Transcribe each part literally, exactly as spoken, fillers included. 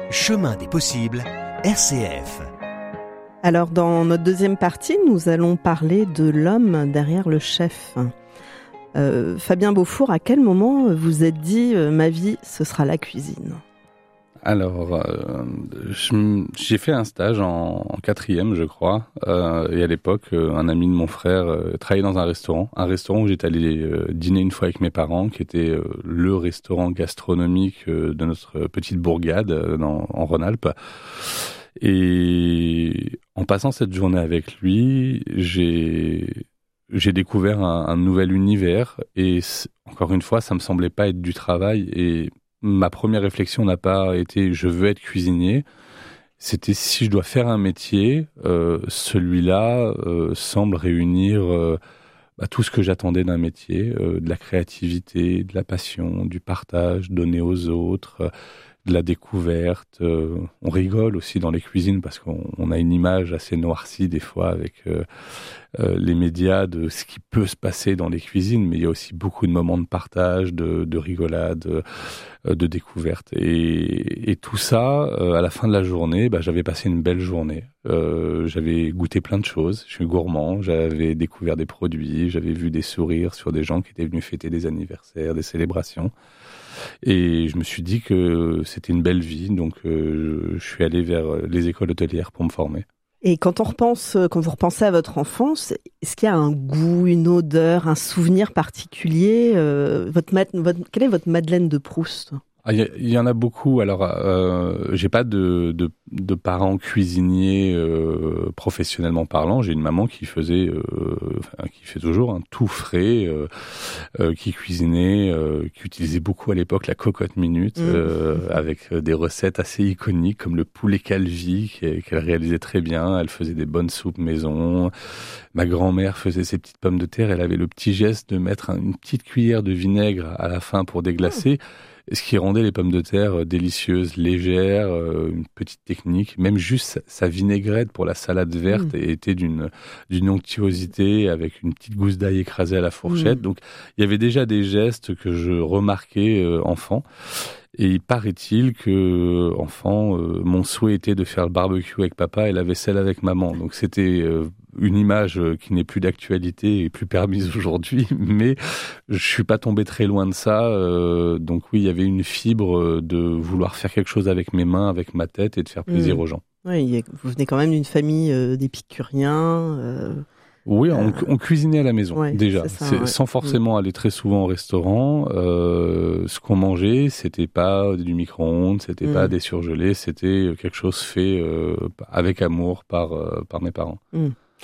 Chemin des possibles, R C F. Alors, dans notre deuxième partie, nous allons parler de l'homme derrière le chef. Euh, Fabien Beaufour, à quel moment vous êtes dit euh, « ma vie, ce sera la cuisine » ? Alors, euh, je, j'ai fait un stage en, en quatrième, je crois, euh, et à l'époque, euh, un ami de mon frère euh, travaillait dans un restaurant, un restaurant où j'étais allé euh, dîner une fois avec mes parents, qui était euh, le restaurant gastronomique euh, de notre petite bourgade euh, dans, en Rhône-Alpes. Et en passant cette journée avec lui, j'ai j'ai découvert un, un nouvel univers, et encore une fois, ça me semblait pas être du travail, et ma première réflexion n'a pas été « je veux être cuisinier ». C'était si je dois faire un métier, euh, celui-là euh, semble réunir euh, bah, tout ce que j'attendais d'un métier, euh, de la créativité, de la passion, du partage, donner aux autres, euh, de la découverte. Euh, on rigole aussi dans les cuisines parce qu'on on a une image assez noircie des fois avec euh, euh, les médias de ce qui peut se passer dans les cuisines, mais il y a aussi beaucoup de moments de partage, de, de rigolade, euh, de découverte. Et, et tout ça, euh, à la fin de la journée, bah, j'avais passé une belle journée. Euh, j'avais goûté plein de choses, je suis gourmand, j'avais découvert des produits, j'avais vu des sourires sur des gens qui étaient venus fêter des anniversaires, des célébrations. Et je me suis dit que c'était une belle vie, donc euh, je suis allé vers les écoles hôtelières pour me former. Et quand on repense, quand vous repensez à votre enfance, est-ce qu'il y a un goût, une odeur, un souvenir particulier euh, votre, votre, quelle est votre Madeleine de Proust ? Il y, y en a beaucoup. Alors, euh, j'ai pas de, de, de parents cuisiniers euh, professionnellement parlant. J'ai une maman qui faisait, euh, enfin, qui fait toujours un tout frais, euh, euh, qui cuisinait, euh, qui utilisait beaucoup à l'époque la cocotte minute, mmh. euh, avec des recettes assez iconiques comme le poulet calvi qu'elle réalisait très bien. Elle faisait des bonnes soupes maison. Ma grand-mère faisait ses petites pommes de terre. Elle avait le petit geste de mettre une petite cuillère de vinaigre à la fin pour déglacer. Mmh. Ce qui rendait les pommes de terre délicieuses, légères, euh, une petite technique. Même juste sa, sa vinaigrette pour la salade verte mmh. était d'une, d'une onctuosité avec une petite gousse d'ail écrasée à la fourchette. Mmh. Donc, il y avait déjà des gestes que je remarquais euh, enfant. Et il paraît-il que, enfant, euh, mon souhait était de faire le barbecue avec papa et la vaisselle avec maman. Donc, c'était euh, une image qui n'est plus d'actualité et plus permise aujourd'hui, mais je suis pas tombé très loin de ça. Euh, donc oui, il y avait une fibre de vouloir faire quelque chose avec mes mains, avec ma tête et de faire plaisir mmh. aux gens. Oui, vous venez quand même d'une famille euh, d'épicuriens. Euh... Oui, on, on cuisinait à la maison, ouais, déjà, c'est ça, c'est, ouais. sans forcément mmh. aller très souvent au restaurant. Euh, ce qu'on mangeait, c'était pas du micro-ondes, c'était mmh. pas des surgelés, c'était quelque chose fait euh, avec amour par, euh, par mes parents. Mmh.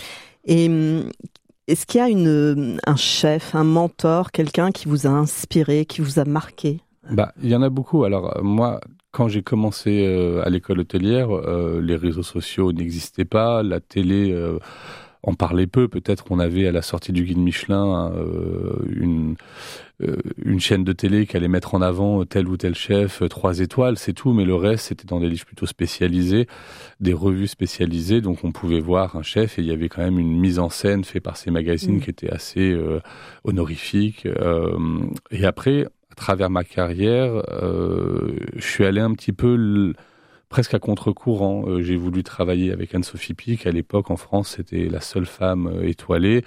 Et est-ce qu'il y a une, un chef, un mentor, quelqu'un qui vous a inspiré, qui vous a marqué ? Bah, il y en a beaucoup. Alors, moi, quand j'ai commencé euh, à l'école hôtelière, euh, les réseaux sociaux n'existaient pas, la télé euh, en parlait peu. Peut-être qu'on avait à la sortie du guide Michelin euh, une, euh, une chaîne de télé qui allait mettre en avant tel ou tel chef, euh, trois étoiles, c'est tout. Mais le reste, c'était dans des livres plutôt spécialisés, des revues spécialisées. Donc on pouvait voir un chef et il y avait quand même une mise en scène faite par ces magazines mmh. qui était assez euh, honorifique. Euh, et après, à travers ma carrière, euh, je suis allé un petit peu... L- presque à contre-courant. Euh, j'ai voulu travailler avec Anne-Sophie Pic. À l'époque, en France, c'était la seule femme euh, étoilée.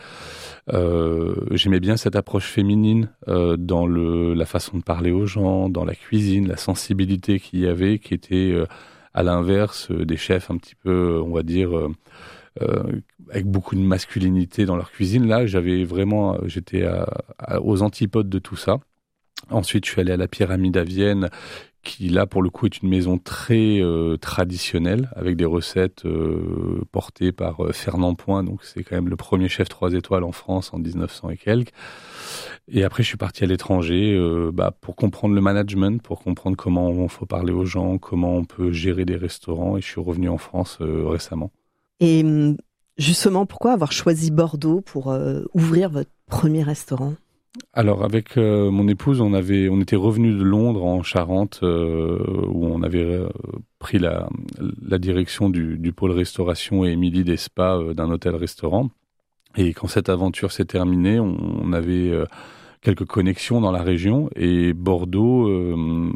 Euh, j'aimais bien cette approche féminine euh, dans le, la façon de parler aux gens, dans la cuisine, la sensibilité qu'il y avait, qui était euh, à l'inverse euh, des chefs un petit peu, on va dire, euh, euh, avec beaucoup de masculinité dans leur cuisine. Là, j'avais vraiment, j'étais à, à, aux antipodes de tout ça. Ensuite, je suis allé à la Pyramide à Vienne, qui là pour le coup est une maison très euh, traditionnelle avec des recettes euh, portées par euh, Fernand Point, donc c'est quand même le premier chef trois étoiles en France en dix-neuf cents et quelques. Et après je suis parti à l'étranger euh, bah, pour comprendre le management, pour comprendre comment il faut parler aux gens, comment on peut gérer des restaurants, et je suis revenu en France euh, récemment. Et justement, pourquoi avoir choisi Bordeaux pour euh, ouvrir votre premier restaurant ? Alors avec euh, mon épouse, on avait, on était revenus de Londres en Charente, euh, où on avait euh, pris la, la direction du, du pôle restauration et Émilie des spas euh, d'un hôtel-restaurant. Et quand cette aventure s'est terminée, on, on avait euh, quelques connexions dans la région, et Bordeaux euh,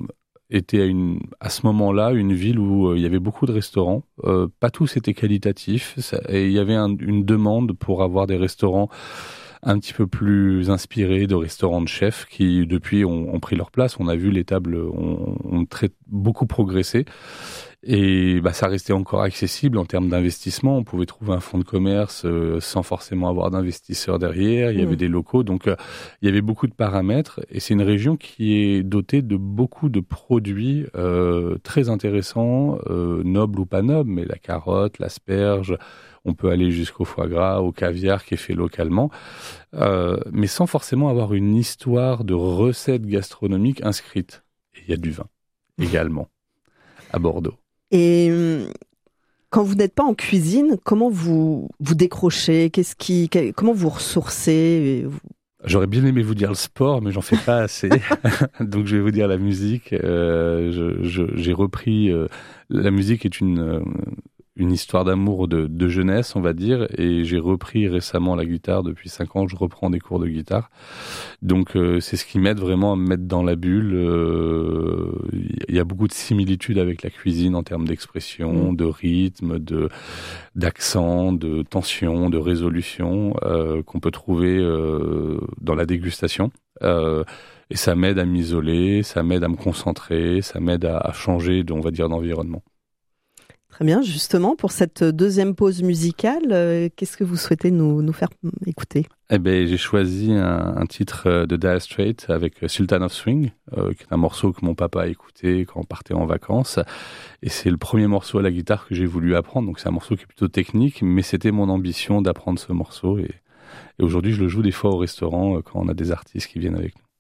était à, une, à ce moment-là une ville où euh, il y avait beaucoup de restaurants. Euh, pas tous étaient qualitatifs. Ça, et il y avait un, une demande pour avoir des restaurants un petit peu plus inspirés de restaurants de chefs qui, depuis, ont, ont pris leur place. On a vu les tables ont, ont très, beaucoup progressé. Et bah, ça restait encore accessible en termes d'investissement. On pouvait trouver un fonds de commerce euh, sans forcément avoir d'investisseurs derrière. Il y mmh. avait des locaux. Donc, euh, il y avait beaucoup de paramètres. Et c'est une région qui est dotée de beaucoup de produits euh, très intéressants, euh, nobles ou pas nobles, mais la carotte, l'asperge. On peut aller jusqu'au foie gras, au caviar qui est fait localement, euh, mais sans forcément avoir une histoire de recettes gastronomiques inscrite. Et il y a du vin également à Bordeaux. Et quand vous n'êtes pas en cuisine, comment vous vous décrochez ? Qu'est-ce qui, comment vous ressourcez ? J'aurais bien aimé vous dire le sport, mais j'en fais pas assez. Donc je vais vous dire la musique. Euh, je, je, j'ai repris. Euh, la musique est une euh, une histoire d'amour de, de jeunesse, on va dire, et j'ai repris récemment la guitare. Depuis cinq ans, je reprends des cours de guitare. Donc euh, c'est ce qui m'aide vraiment à me mettre dans la bulle. Il euh, y a beaucoup de similitudes avec la cuisine en termes d'expression, de rythme, de d'accent, de tension, de résolution euh, qu'on peut trouver euh, dans la dégustation. Euh, et ça m'aide à m'isoler, ça m'aide à me concentrer, ça m'aide à, à changer, on va dire, d'environnement. Très bien, justement, pour cette deuxième pause musicale, euh, qu'est-ce que vous souhaitez nous, nous faire écouter ? Eh ben, j'ai choisi un, un titre de Dire Straits avec Sultan of Swing, euh, qui est un morceau que mon papa a écouté quand on partait en vacances. Et c'est le premier morceau à la guitare que j'ai voulu apprendre. Donc c'est un morceau qui est plutôt technique, mais c'était mon ambition d'apprendre ce morceau. Et, et aujourd'hui, je le joue des fois au restaurant quand on a des artistes qui viennent avec nous.